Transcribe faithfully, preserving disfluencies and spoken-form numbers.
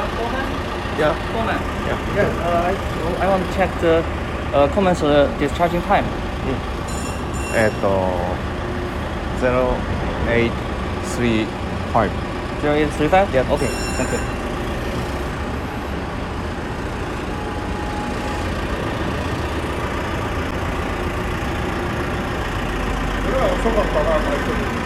Coleman? Yeah. Coleman. Yeah. Yes, uh, I, I want to check the uh, Coleman's uh, discharging time. えっと、ゼロエイトスリーファイブ。 zero eight three five? Yep. Okay, thank you. それは遅かったな、最初に。